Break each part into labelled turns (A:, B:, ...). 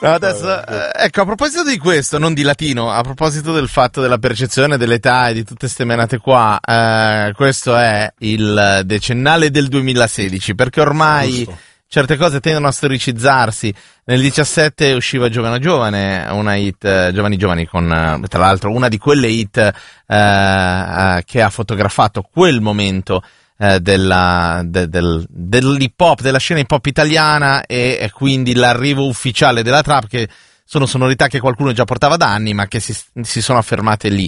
A: No, adesso, ecco, a proposito di questo, non di latino, a proposito del fatto della percezione dell'età e di tutte ste menate qua, questo è il decennale del 2016, perché ormai certe cose tendono a storicizzarsi. Nel 17 usciva Giovane Giovane, una hit, Giovani con, tra l'altro, una di quelle hit che ha fotografato quel momento dell'hip hop, della scena hip hop italiana, e quindi l'arrivo ufficiale della trap, che sono sonorità che qualcuno già portava da anni ma che si sono affermate lì.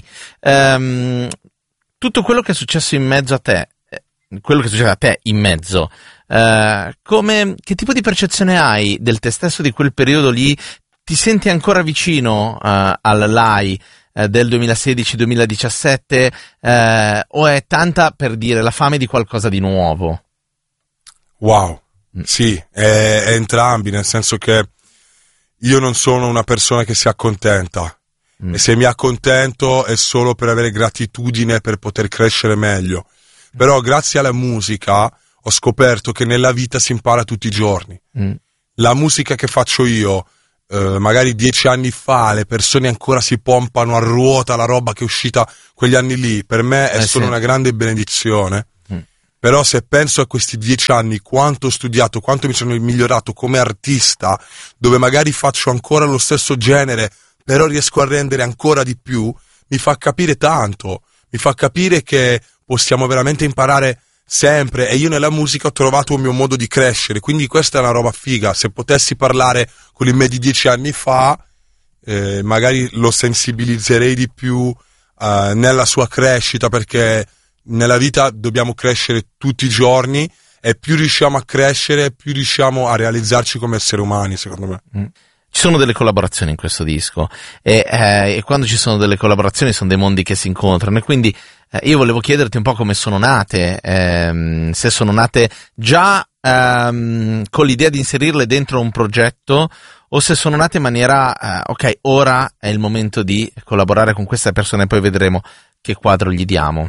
A: Tutto quello che è successo in mezzo a te, quello che succede a te in mezzo, che tipo di percezione hai del te stesso di quel periodo lì? Ti senti ancora vicino al Lai del 2016-2017, o è tanta, per dire, la fame di qualcosa di nuovo?
B: Wow, sì, è entrambi, nel senso che io non sono una persona che si accontenta, e se mi accontento è solo per avere gratitudine per poter crescere meglio. Però grazie alla musica ho scoperto che nella vita si impara tutti i giorni. La musica che faccio io, magari 10 anni fa le persone ancora si pompano a ruota la roba che è uscita quegli anni lì, per me è solo una grande benedizione. Però se penso a questi 10 anni, quanto ho studiato, quanto mi sono migliorato come artista, dove magari faccio ancora lo stesso genere però riesco a rendere ancora di più, mi fa capire tanto, mi fa capire che possiamo veramente imparare sempre, e io nella musica ho trovato un mio modo di crescere, quindi questa è una roba figa. Se potessi parlare con il me di 10 anni fa, magari lo sensibilizzerei di più nella sua crescita, perché nella vita dobbiamo crescere tutti i giorni, e più riusciamo a crescere, più riusciamo a realizzarci come esseri umani, secondo me.
A: Ci sono delle collaborazioni in questo disco, e quando ci sono delle collaborazioni sono dei mondi che si incontrano, e quindi io volevo chiederti un po' come sono nate, se sono nate già con l'idea di inserirle dentro un progetto, o se sono nate in maniera ok, ora è il momento di collaborare con questa persona e poi vedremo che quadro gli diamo.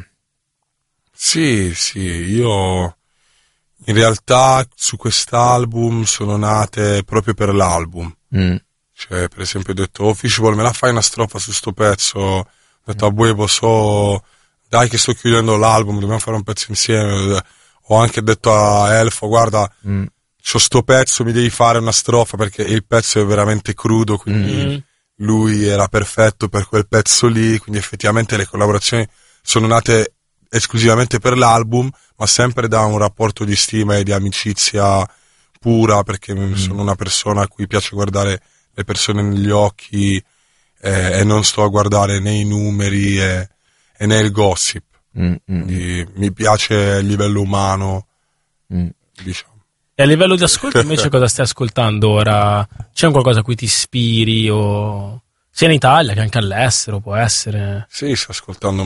B: Sì, io in realtà su quest'album sono nate proprio per l'album. Cioè, per esempio, ho detto, Fishball, me la fai una strofa su sto pezzo? Ho detto a Buebo, dai che sto chiudendo l'album, dobbiamo fare un pezzo insieme. Ho anche detto a Elfo, guarda, c'ho sto pezzo, mi devi fare una strofa, perché il pezzo è veramente crudo, quindi lui era perfetto per quel pezzo lì, quindi effettivamente le collaborazioni sono nate esclusivamente per l'album, ma sempre da un rapporto di stima e di amicizia pura, perché sono una persona a cui piace guardare le persone negli occhi, e non sto a guardare né i numeri e né il gossip. Mi piace a livello umano, diciamo.
C: E a livello di ascolto invece cosa stai ascoltando ora? C'è un qualcosa a cui ti ispiri, o sia in Italia che anche all'estero, può essere?
B: Sì, sto ascoltando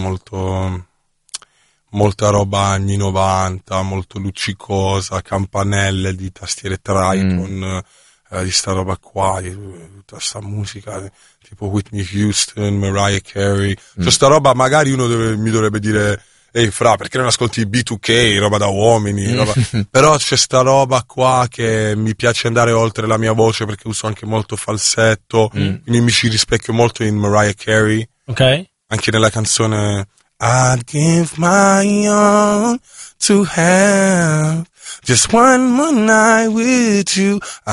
B: molta roba anni 90, molto luccicosa, campanelle di tastiere Triton, di sta roba qua, di tutta sta musica tipo Whitney Houston, Mariah Carey. Cioè sta roba magari uno mi dovrebbe dire, ehi fra, perché non ascolti B2K, roba da uomini, roba... però c'è sta roba qua che mi piace andare oltre la mia voce, perché uso anche molto falsetto, quindi mi ci rispecchio molto in Mariah Carey.
C: Ok.
B: Anche nella canzone I'd give my all to have just one more night with you.